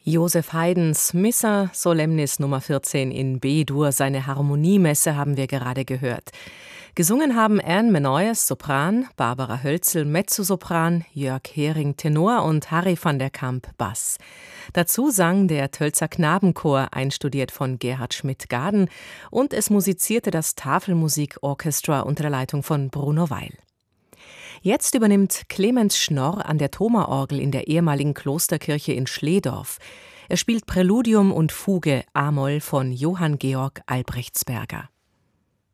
Joseph Haydns Missa Solemnis Nummer 14 in B-Dur, seine Harmoniemesse, haben wir gerade gehört. Gesungen haben Anne Menoyes, Sopran, Barbara Hölzel, Mezzosopran, Jörg Hering, Tenor und Harry van der Kamp, Bass. Dazu sang der Tölzer Knabenchor, einstudiert von Gerhard Schmidt-Gaden, und es musizierte das Tafelmusikorchestra unter der Leitung von Bruno Weil. Jetzt übernimmt Clemens Schnorr an der Thoma-Orgel in der ehemaligen Klosterkirche in Schlehdorf. Er spielt Präludium und Fuge A-Moll von Johann Georg Albrechtsberger.